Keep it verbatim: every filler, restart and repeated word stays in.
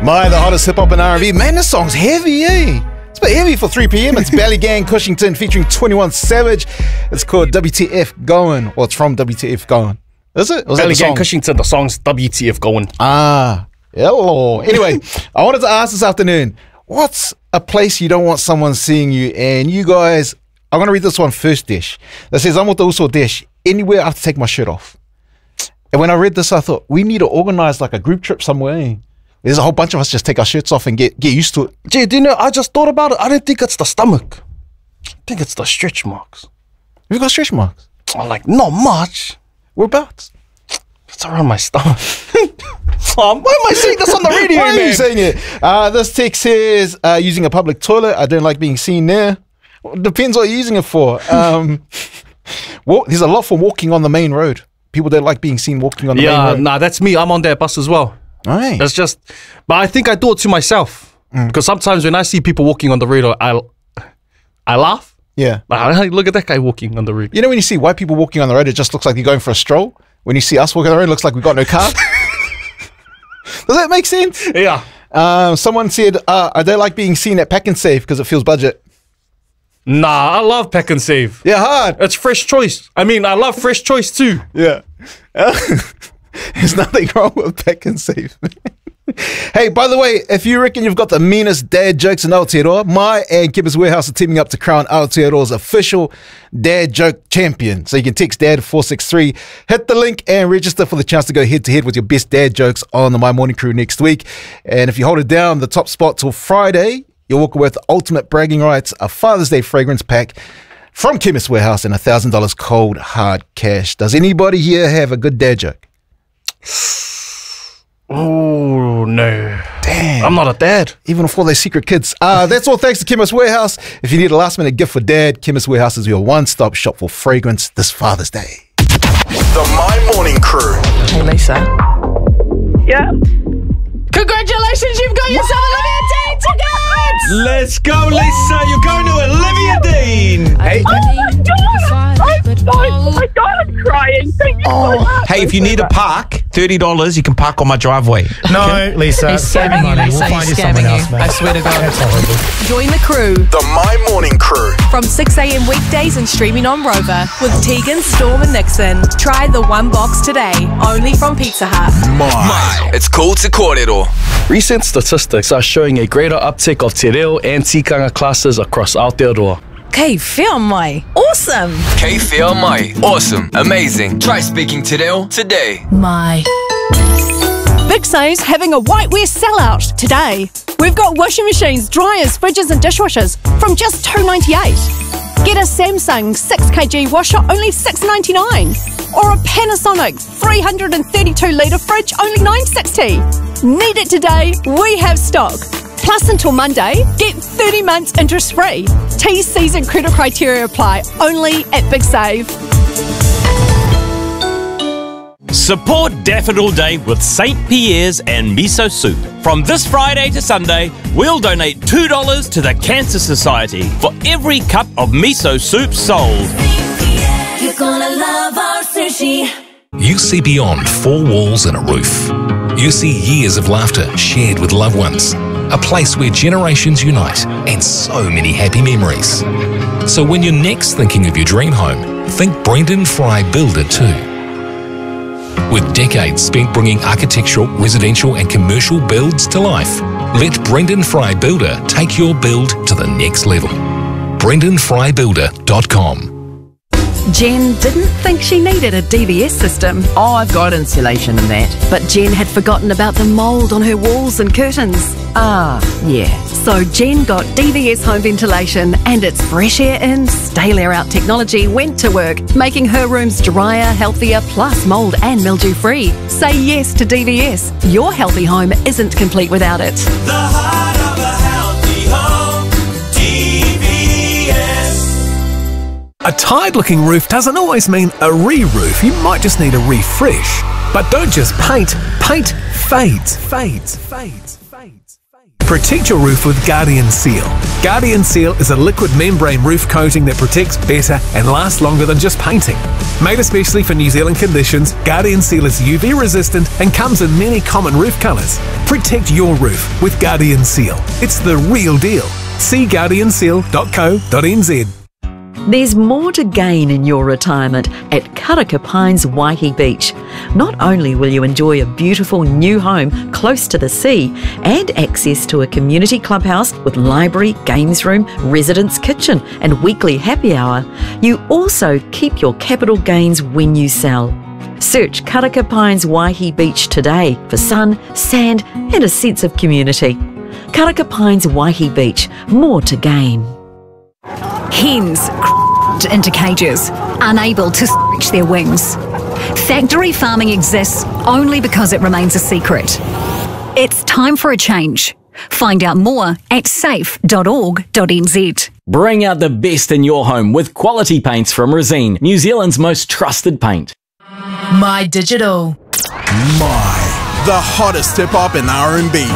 My, the hottest hip-hop and R and B. Man, this song's heavy, eh? It's a bit heavy for three p m. It's Belly Gang Cushington featuring twenty-one Savage. It's called W T F Going. Well, it's from W T F Going. Is it? Was Belly Gang Cushington, the song's W T F Going. Ah, hello. Anyway, I wanted to ask this afternoon, what's a place you don't want someone seeing you? And you guys, I'm going to read this one first, Desh. That says, I'm with the Uso Desh. Anywhere I have to take my shirt off. And when I read this, I thought, we need to organize like a group trip somewhere, eh? There's a whole bunch of us just take our shirts off and get, get used to it. Gee, do you know, I just thought about it. I don't think it's the stomach. I think it's the stretch marks. You got stretch marks? I'm like, not much. Whereabouts? It's around my stomach. Oh, why am I saying this on the radio, Why man? are you saying it? Uh, this text says, uh, using a public toilet. I don't like being seen there. Well, depends what you're using it for. Um, walk, there's a lot for walking on the main road. People don't like being seen walking on the yeah, main road. Yeah, nah, that's me. I'm on that bus as well. Right. That's just, but I think I do it to myself. Mm. Because sometimes when I see people walking on the road, I, I laugh. Yeah. Like, look at that guy walking on the road. You know when you see white people walking on the road, it just looks like you're going for a stroll. When you see us walking on the road, it looks like we've got no car. Does that make sense? Yeah. Um, someone said, uh, I don't like being seen at Pack and Save because it feels budget. Nah, I love Pack and Save. Yeah, hard. It's Fresh Choice. I mean, I love Fresh Choice too. Yeah. There's nothing wrong with Pack and Save. Hey, by the way, if you reckon you've got the meanest dad jokes in Aotearoa, my and Kippers Warehouse are teaming up to crown Aotearoa's official dad joke champion. So you can text dad four six three, hit the link and register for the chance to go head to head with your best dad jokes on the My Morning Crew next week. And if you hold it down, the top spot till Friday, you'll walk away with the ultimate bragging rights, a Father's Day fragrance pack from Chemist Warehouse and one thousand dollars cold hard cash. Does anybody here have a good dad joke? Oh, no. Damn. I'm not a dad. Even for their secret kids. Uh, that's all thanks to Chemist Warehouse. If you need a last minute gift for dad, Chemist Warehouse is your one-stop shop for fragrance this Father's Day. The My Morning Crew. Hey, Lisa. Yeah. Congratulations, you've got yourself Olivia Dean tickets! Let's go, Lisa. You're going to Olivia Dean. Hey, Oh my god! I'm so, oh my god, I'm crying. Thank you so much. hey, if you need a park, thirty dollars, you can park on my driveway. No, Lisa. He's scamming you, money. Lisa. We'll find He's you someone scamming else, you. mate. I swear to God. That's horrible. Join the crew The My Morning Crew. from six a m weekdays and streaming on Rover with Tegan, Storm and Nixon. Try the one box today, only from Pizza Hut. My. It's cool to kōrero. Recent statistics are showing a greater uptake of te reo and tikanga classes across Aotearoa. Kei whia mai. Awesome. Kei whia mai. Awesome. Amazing. Try speaking te reo today. My. Big Save's having a whiteware sellout today. We've got washing machines, dryers, fridges and dishwashers from just two ninety-eight. Get a Samsung six kilogram washer only six ninety-nine, or a Panasonic three hundred thirty-two litre fridge only nine sixty. Need it today? We have stock. Plus until Monday, get thirty months interest free. T Cs and credit criteria apply only at Big Save. Support Daffodil Day with Saint Pierre's and Miso Soup. From this Friday to Sunday, we'll donate two dollars to the Cancer Society for every cup of miso soup sold. You're gonna love our sushi. You see beyond four walls and a roof. You see years of laughter shared with loved ones. A place where generations unite and so many happy memories. So when you're next thinking of your dream home, think Brendan Fry Builder too. With decades spent bringing architectural, residential and commercial builds to life, let Brendan Fry Builder take your build to the next level. brendan fry builder dot com. Jen didn't think she needed a D V S system. Oh, I've got insulation in that. But Jen had forgotten about the mould on her walls and curtains. Ah, yeah. So Jen got D V S home ventilation, and its fresh air in, stale air out technology went to work, making her rooms drier, healthier, plus mould and mildew free. Say yes to D V S. Your healthy home isn't complete without it. The heart of a healthy home. D V S. A tired-looking roof doesn't always mean a re-roof. You might just need a refresh. But don't just paint. Paint fades, fades, fades, fades. Protect your roof with Guardian Seal. Guardian Seal is a liquid membrane roof coating that protects better and lasts longer than just painting. Made especially for New Zealand conditions, Guardian Seal is U V resistant and comes in many common roof colours. Protect your roof with Guardian Seal. It's the real deal. See guardian seal dot co dot n z. There's more to gain in your retirement at Karaka Pines Waihi Beach. Not only will you enjoy a beautiful new home close to the sea and access to a community clubhouse with library, games room, residence kitchen and weekly happy hour, you also keep your capital gains when you sell. Search Karaka Pines Waihi Beach today for sun, sand and a sense of community. Karaka Pines Waihi Beach, more to gain. Hens into cages, unable to stretch their wings. Factory farming exists only because it remains a secret. It's time for a change. Find out more at safe dot org dot n z. Bring out the best in your home with quality paints from Resene, New Zealand's most trusted paint. My Digital. My, the hottest hip hop and R and B.